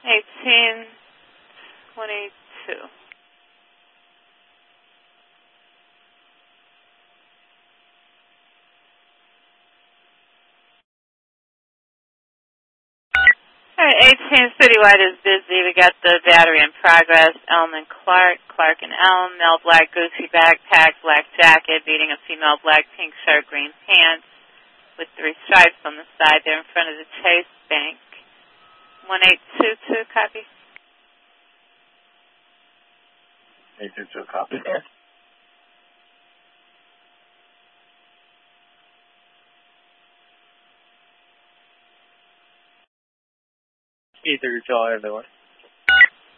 1822. All right, 18 Citywide is busy. We got the battery in progress. Elm and Clark, Clark and Elm, male black Gucci backpack, black jacket, beating a female black pink shirt, green pants with 3 stripes on the side. They're in front of the Chase Bank. 1822, copy. 822, copy. Either y'all, everyone.